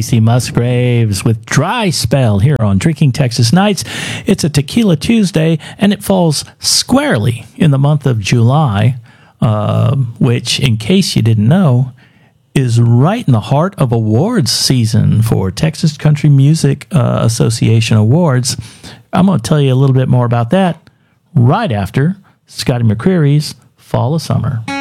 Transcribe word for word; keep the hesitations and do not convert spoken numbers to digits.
Casey Musgraves with Dry Spell here on Drinking Texas Nights. It's a Tequila Tuesday, and it falls squarely in the month of July, uh, which, in case you didn't know, is right in the heart of awards season for Texas Country Music uh, Association Awards. I'm going to tell you a little bit more about that right after Scotty McCreery's Fall of Summer.